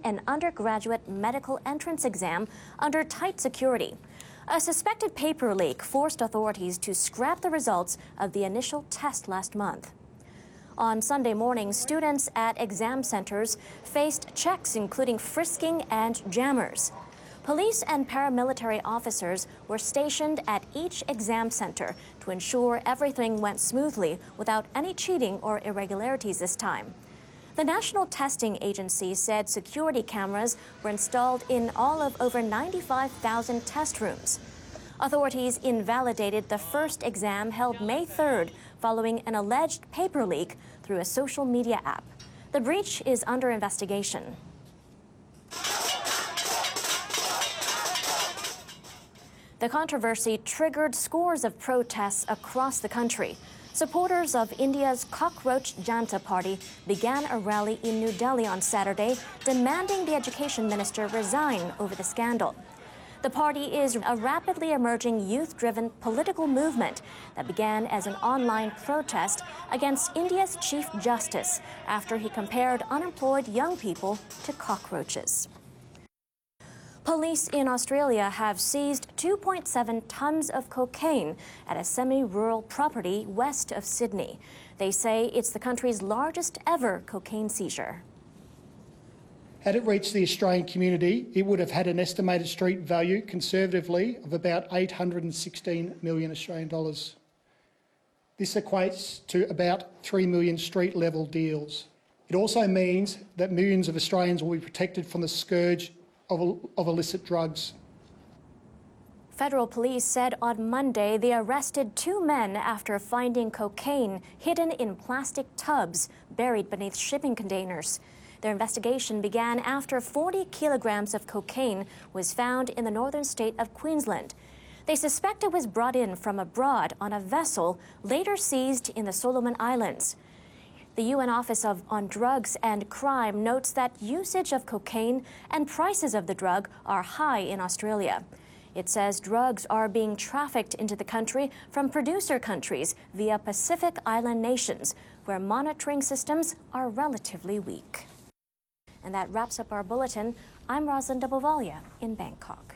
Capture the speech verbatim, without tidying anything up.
an undergraduate medical entrance exam under tight security. A suspected paper leak forced authorities to scrap the results of the initial test last month. On Sunday morning, students at exam centers faced checks including frisking and jammers. Police and paramilitary officers were stationed at each exam center to ensure everything went smoothly without any cheating or irregularities this time. The National Testing Agency said security cameras were installed in all of over ninety-five thousand test rooms. Authorities invalidated the first exam held May third following an alleged paper leak through a social media app. The breach is under investigation. The controversy triggered scores of protests across the country. Supporters of India's Cockroach Janta Party began a rally in New Delhi on Saturday, demanding the education minister resign over the scandal. The party is a rapidly emerging youth-driven political movement that began as an online protest against India's Chief Justice after he compared unemployed young people to cockroaches. Police in Australia have seized two point seven tons of cocaine at a semi-rural property west of Sydney. They say it's the country's largest ever cocaine seizure. Had it reached the Australian community, it would have had an estimated street value, conservatively, of about eight hundred sixteen million Australian dollars. This equates to about three million street-level deals. It also means that millions of Australians will be protected from the scourge of, of illicit drugs. Federal police said on Monday they arrested two men after finding cocaine hidden in plastic tubs buried beneath shipping containers. Their investigation began after forty kilograms of cocaine was found in the northern state of Queensland. They suspect it was brought in from abroad on a vessel later seized in the Solomon Islands. The U N Office of, on Drugs and Crime notes that usage of cocaine and prices of the drug are high in Australia. It says drugs are being trafficked into the country from producer countries via Pacific Island nations, where monitoring systems are relatively weak. And that wraps up our bulletin. I'm Rosalind Dobovalia in Bangkok.